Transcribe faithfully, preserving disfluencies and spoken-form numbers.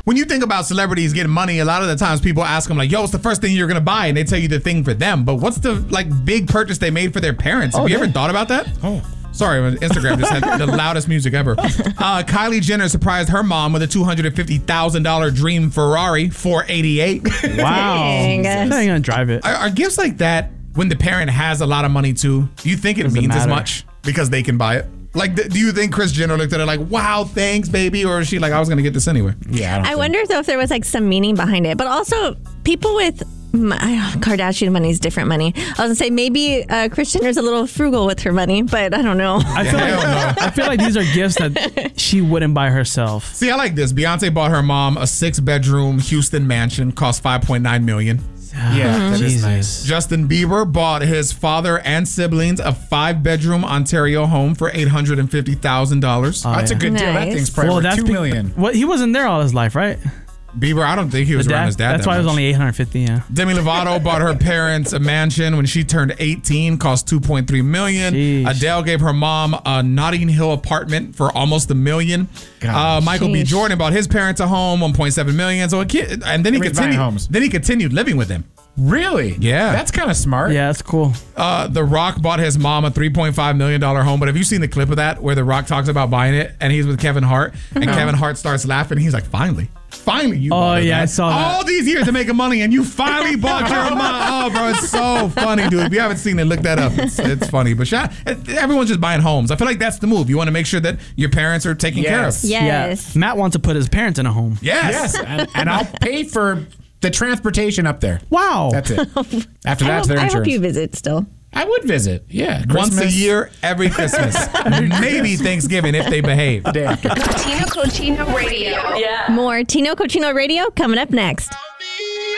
When you think about celebrities getting money, a lot of the times people ask them like, yo, what's the first thing you're going to buy? And they tell you the thing for them. But what's the like big purchase they made for their parents? Have Oh, you yeah. ever thought about that? Oh. Sorry, Instagram just had the loudest music ever. Uh, Kylie Jenner surprised her mom with a two hundred fifty thousand dollars dream Ferrari four eighty-eight. Wow. Dang. I'm not gonna drive it. Are, are gifts like that, when the parent has a lot of money too, do you think it Doesn't means as matter. much because they can buy it? Like, th- do you think Kris Jenner looked at it like, wow, thanks, baby? Or is she like, I was going to get this anyway? Yeah, I don't I think- wonder though if there was like some meaning behind it, but also people with m- I- Kardashian money is different money. I was gonna say maybe uh, Kris Jenner's a little frugal with her money, but I don't know. I feel like I feel like these are gifts that she wouldn't buy herself. See, I like this. Beyonce bought her mom a six-bedroom Houston mansion, cost five point nine million dollars. Yeah, that is Jesus. nice. Justin Bieber bought his father and siblings a five-bedroom Ontario home for eight hundred fifty thousand dollars. Oh, That's a yeah. good deal. That Nice. thing's probably Well, worth that's two be- million. What he wasn't there all his life, right? Bieber, I don't think he was The around dad- his dad That's that why it was much. only eight hundred fifty. Yeah. Demi Lovato bought her parents a mansion when she turned eighteen, cost two point three million dollars. Sheesh. Adele gave her mom a Notting Hill apartment for almost a million. Uh, Gosh. Michael B. Sheesh. Jordan bought his parents a home, one point seven million dollars. So a kid, and then he Everybody's buying continued. homes. Then he continued living with them. Really? Yeah. That's kind of smart. Yeah, that's cool. Uh, The Rock bought his mom a three point five million dollars home. But have you seen the clip of that where The Rock talks about buying it and he's with Kevin Hart and Kevin Hart starts laughing? He's like, finally. Finally, you Oh, bought it, yeah, man. I saw that. All these years of making money and you finally bought your mom. Oh, bro, it's so funny, dude. If you haven't seen it, look that up. It's, it's funny. But shout, everyone's just buying homes. I feel like that's the move. You want to make sure that your parents are taken Yes. care of. Yes. Yeah. Matt wants to put his parents in a home. Yes. Yes, and, and I'll pay for the transportation up there. Wow. That's it. After I, that's hope, their I insurance. hope you visit still. I would visit. Yeah, Once a Christmas, year, every Christmas. Maybe Thanksgiving if they behave. the day after. Tino Cochino Radio. More Tino Cochino Radio coming up next.